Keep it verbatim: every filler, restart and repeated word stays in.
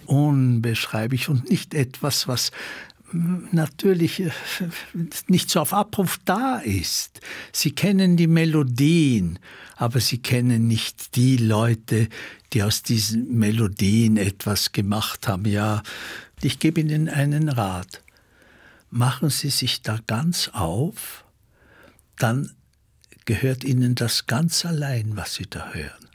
unbeschreiblich und nicht etwas, was natürlich nicht so auf Abruf da ist. Sie kennen die Melodien, aber sie kennen nicht die Leute, die aus diesen Melodien etwas gemacht haben. Ja, ich gebe Ihnen einen Rat. Machen Sie sich da ganz auf, dann gehört Ihnen das ganz allein, was Sie da hören.